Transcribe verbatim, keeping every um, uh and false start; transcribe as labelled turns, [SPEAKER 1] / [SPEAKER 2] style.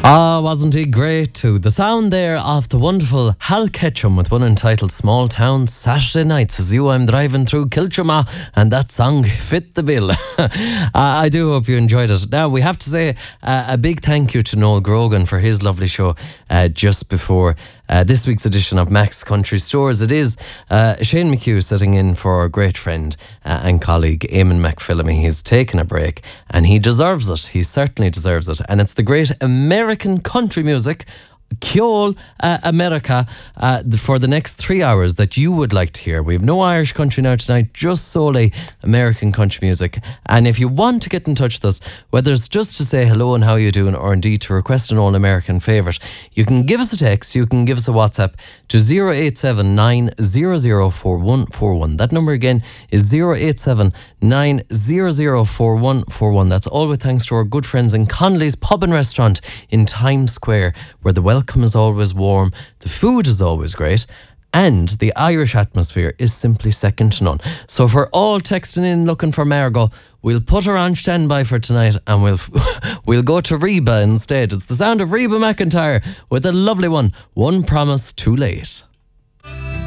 [SPEAKER 1] Ah, wasn't he great too? The sound there of the wonderful Hal Ketchum with one entitled Small Town Saturday Nights as you I'm driving through Kiltrema, and that song fit the bill. uh, I do hope you enjoyed it. Now we have to say uh, a big thank you to Noel Grogan for his lovely show uh, just before uh, this week's edition of Mac's Country Stores. It is uh, Shane McHugh sitting in for our great friend uh, and colleague Eamon McPhillamy. He's taken a break and he deserves it. He certainly deserves it. And it's the great American country music, Kjol uh, America, uh, for the next three hours that you would like to hear. We have no Irish country now tonight, just solely American country music. And if you want to get in touch with us, whether it's just to say hello and how you're doing, or indeed to request an all-American favourite, you can give us a text, you can give us a WhatsApp to zero eight seven nine zero zero four one four one. That number again is zero eight seven nine zero zero four one four one. That's all with thanks to our good friends in Connolly's Pub and Restaurant in Times Square, where the welcome is always warm, the food is always great, and the Irish atmosphere is simply second to none. So for all texting in looking for Margot, we'll put her on standby for tonight and we'll we'll go to Reba instead. It's the sound of Reba McEntire with a lovely one, One Promise Too Late.